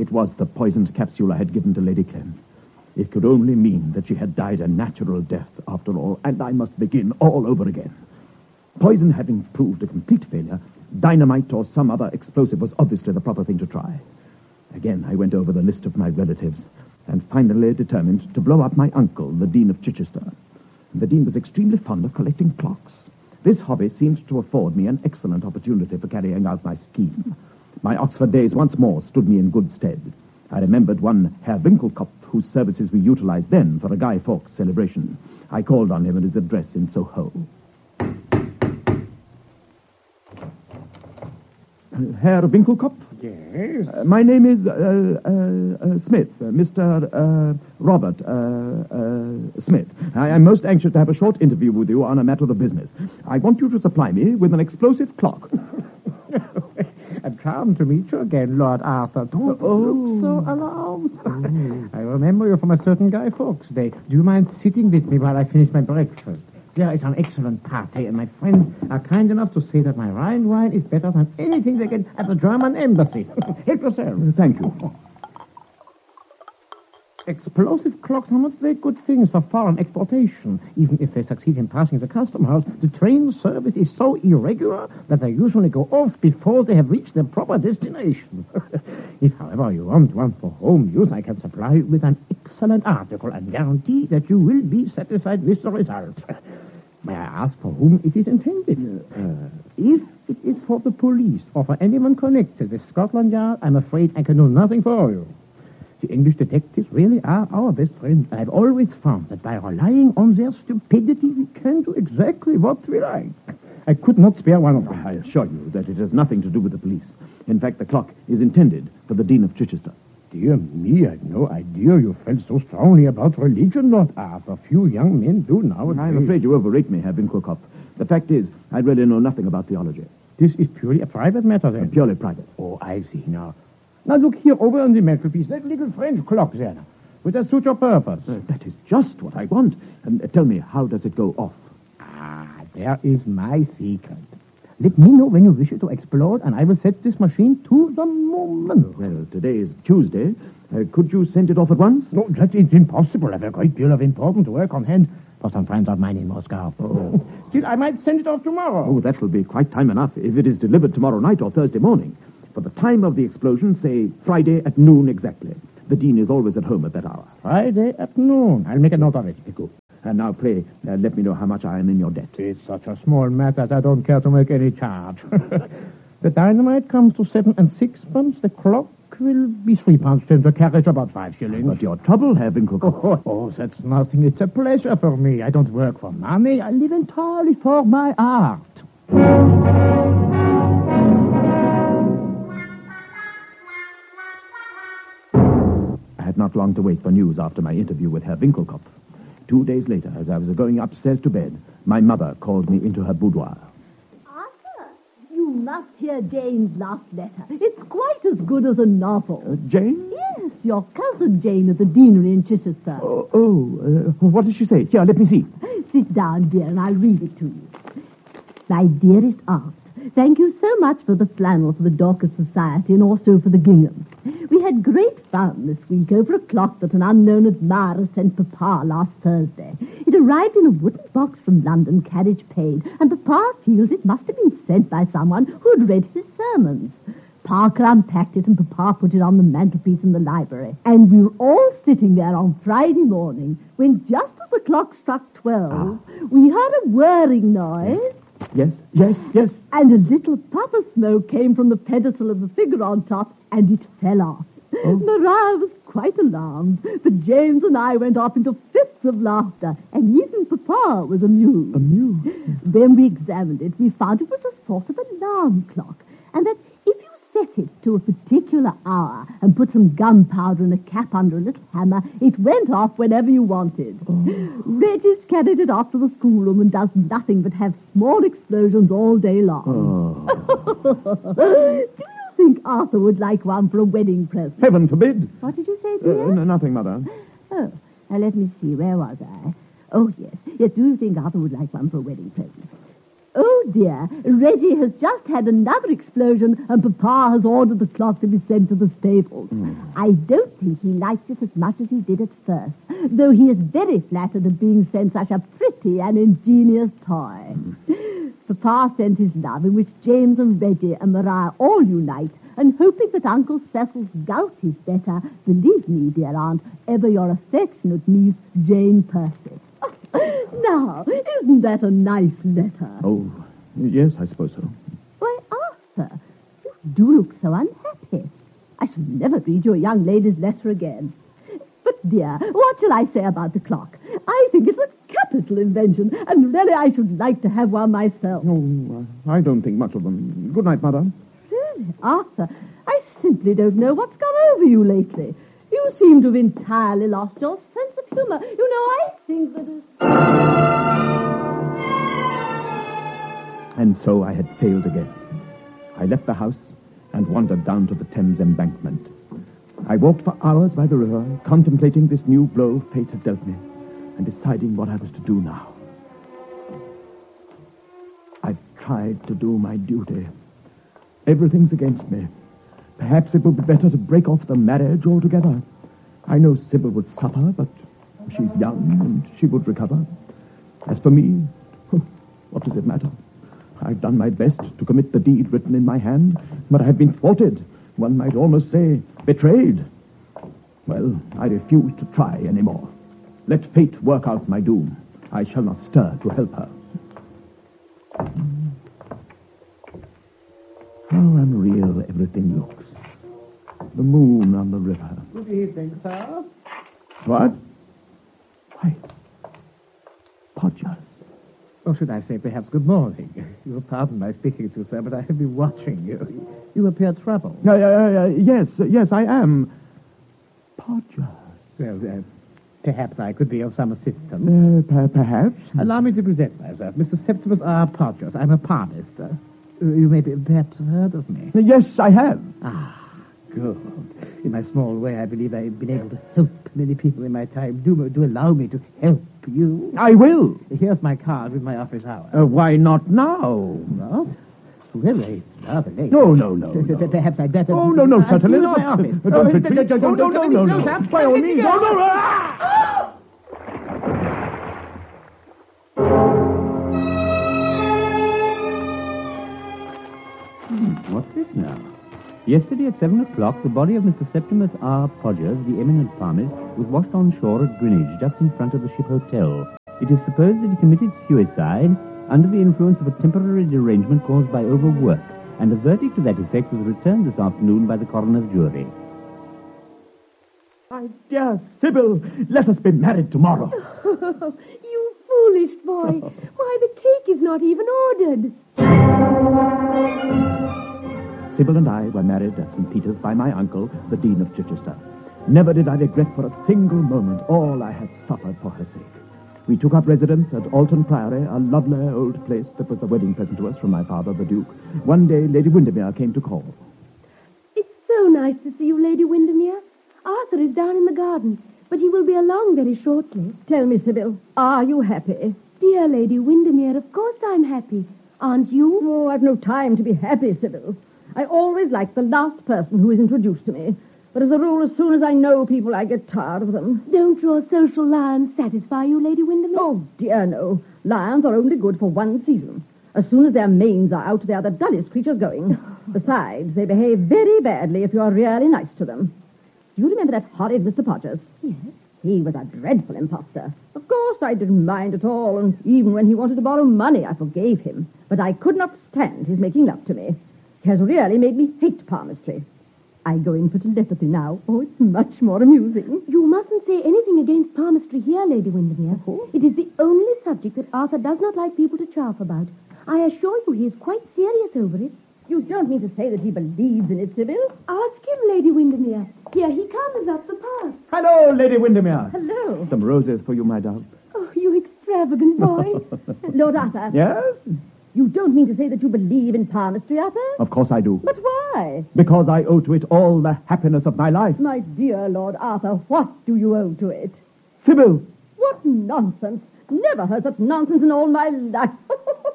It was the poisoned capsule I had given to Lady Clem. It could only mean that she had died a natural death after all, and I must begin all over again. Poison having proved a complete failure, dynamite or some other explosive was obviously the proper thing to try. Again, I went over the list of my relatives and finally determined to blow up my uncle, the Dean of Chichester. The Dean was extremely fond of collecting clocks. This hobby seemed to afford me an excellent opportunity for carrying out my scheme. My Oxford days once more stood me in good stead. I remembered one Herr Winkelkopf, whose services we utilized then for a Guy Fawkes celebration. I called on him at his address in Soho. Herr Winkelkopf? Yes? My name is Smith, Mr. Robert Smith. I am most anxious to have a short interview with you on a matter of business. I want you to supply me with an explosive clock. I'm charmed to meet you again, Lord Arthur. Don't look so alarmed. I remember you from a certain Guy Fawkes day. Do you mind sitting with me while I finish my breakfast? There is an excellent party, and my friends are kind enough to say that my Rhine wine is better than anything they get at the German embassy. Help yourself. Thank you. Explosive clocks are not very good things for foreign exportation. Even if they succeed in passing the custom house, the train service is so irregular that they usually go off before they have reached their proper destination. If, however, you want one for home use, I can supply you with an excellent article and guarantee that you will be satisfied with the result. May I ask for whom it is intended? If it is for the police or for anyone connected with Scotland Yard, I'm afraid I can do nothing for you. The English detectives really are our best friends. I've always found that by relying on their stupidity, we can do exactly what we like. I could not spare one of them. I assure you that it has nothing to do with the police. In fact, the clock is intended for the Dean of Chichester. Dear me, I had no idea you felt so strongly about religion, Lord Arthur. Few young men do nowadays. I'm afraid you overrate me, Herr Winkelkopf. The fact is, I really know nothing about theology. This is purely a private matter, then? Purely private. Oh, I see now. Now look here over on the mantelpiece, that little French clock there. Would that suit your purpose? That is just what I want. Tell me, how does it go off? There is my secret. Let me know when you wish it to explode, and I will set this machine to the moment. Well, today is Tuesday. Could you send it off at once? No, that is impossible. I have a great deal of important work on hand for some friends of mine in Moscow. Oh. Still, I might send it off tomorrow. Oh, that will be quite time enough if it is delivered tomorrow night or Thursday morning. For the time of the explosion, say Friday at noon exactly. The Dean is always at home at that hour. Friday at noon. I'll make a note of it. Good. And now, pray, let me know how much I am in your debt. It's such a small matter that I don't care to make any charge. The dynamite comes to 7 and 6 pence. The clock will be 3 pounds. The carriage about 5 shillings. But your trouble, Herr Winkelkopf. Oh, that's nothing. It's a pleasure for me. I don't work for money. I live entirely for my art. I had not long to wait for news after my interview with Herr Winkelkopf. 2 days later, as I was going upstairs to bed, my mother called me into her boudoir. Arthur, you must hear Jane's last letter. It's quite as good as a novel. Jane? Yes, your cousin Jane at the deanery in Chichester. What did she say? Here, let me see. Sit down, dear, and I'll read it to you. My dearest aunt, thank you so much for the flannel for the Dorcas Society and also for the gingham. We had great fun this week over a clock that an unknown admirer sent Papa last Thursday. It arrived in a wooden box from London, carriage paid, and Papa feels it must have been sent by someone who had read his sermons. Parker unpacked it and Papa put it on the mantelpiece in the library. And we were all sitting there on Friday morning when just as the clock struck 12, we heard a whirring noise. Yes. And a little puff of smoke came from the pedestal of the figure on top, and it fell off. Oh. Maria was quite alarmed, but James and I went off into fits of laughter, and even Papa was amused. Amused? When we examined it, we found it was a sort of alarm clock, and that if you set it to a particular hour and put some gunpowder and a cap under a little hammer, it went off whenever you wanted. Oh. Regis carried it off to the schoolroom and does nothing but have small explosions all day long. Oh. Do you think Arthur would like one for a wedding present? Heaven forbid. What did you say, dear? Nothing, Mother. Oh, now let me see. Where was I? Oh, yes. Yes, do you think Arthur would like one for a wedding present? Oh, dear. Reggie has just had another explosion, and Papa has ordered the clock to be sent to the stables. I don't think he likes it as much as he did at first, though he is very flattered at being sent such a pretty and ingenious toy. Papa sends his love, in which James and Reggie and Maria all unite, and hoping that Uncle Cecil's gout is better, believe me, dear aunt, ever your affectionate niece, Jane Percy. Now, isn't that a nice letter? Oh, yes, I suppose so. Why, Arthur, you do look so unhappy. I shall never read your young lady's letter again. But, dear, what shall I say about the clock? I think it's a capital invention, and really I should like to have one myself. Oh, I don't think much of them. Good night, Mother. Really, Arthur, I simply don't know what's come over you lately. You seem to have entirely lost your sense of humor. You know, I think that it's... And so I had failed again. I left the house and wandered down to the Thames embankment. I walked for hours by the river, contemplating this new blow fate had dealt me, and deciding what I was to do now. I've tried to do my duty. Everything's against me. Perhaps it would be better to break off the marriage altogether. I know Sybil would suffer, but she's young and she would recover. As for me, what does it matter? I've done my best to commit the deed written in my hand, but I have been thwarted. One might almost say betrayed. Well, I refuse to try any more. Let fate work out my doom. I shall not stir to help her. How unreal everything looks. The moon on the river. Good evening, sir. What? Why, Podgers. Or should I say perhaps good morning? You will pardon my speaking to you, sir, but I have been watching you. You appear troubled. Yes, I am. Podgers. Well, perhaps I could be of some assistance. Perhaps. Allow me to present myself. Mr. Septimus R. Podgers. I'm a palmist. You may perhaps have heard of me. Yes, I have. Ah, good. In my small way, I believe I've been able to help many people in my time. Do allow me to help you. I will. Here's my card with my office hour. Why not now? Well, really, it's rather late. No. Perhaps I'd better... Oh, no, certainly not. My office. Don't retreat. No. By all means. No. What's this now? Yesterday at 7 o'clock, the body of Mr. Septimus R. Podgers, the eminent palmist, was washed on shore at Greenwich, just in front of the Ship Hotel. It is supposed that he committed suicide under the influence of a temporary derangement caused by overwork, and a verdict to that effect was returned this afternoon by the coroner's jury. My dear Sybil, let us be married tomorrow. You foolish boy. Why, the cake is not even ordered. Sybil and I were married at St. Peter's by my uncle, the Dean of Chichester. Never did I regret for a single moment all I had suffered for her sake. We took up residence at Alton Priory, a lovely old place that was the wedding present to us from my father, the Duke. One day, Lady Windermere came to call. It's so nice to see you, Lady Windermere. Arthur is down in the garden, but he will be along very shortly. Tell me, Sybil, are you happy? Dear Lady Windermere, of course I'm happy. Aren't you? Oh, I've no time to be happy, Sybil. I always like the last person who is introduced to me. But as a rule, as soon as I know people, I get tired of them. Don't your social lions satisfy you, Lady Windermere? Oh, dear, no. Lions are only good for one season. As soon as their manes are out, they are the dullest creatures going. Besides, they behave very badly if you are really nice to them. Do you remember that horrid Mr. Podgers? Yes. He was a dreadful impostor. Of course, I didn't mind at all, and even when he wanted to borrow money, I forgave him. But I could not stand his making love to me. He has really made me hate palmistry. I go in for telepathy now. Oh, it's much more amusing. You mustn't say anything against palmistry here, Lady Windermere. Oh. It is the only subject that Arthur does not like people to chaff about. I assure you he is quite serious over it. You don't mean to say that he believes in it, Sybil? Ask him, Lady Windermere. Here he comes up the path. Hello, Lady Windermere. Hello. Some roses for you, my dove. Oh, you extravagant boy. Lord Arthur. Yes? You don't mean to say that you believe in palmistry, Arthur? Of course I do. But why? Because I owe to it all the happiness of my life. My dear Lord Arthur, what do you owe to it? Sybil. What nonsense. Never heard such nonsense in all my life.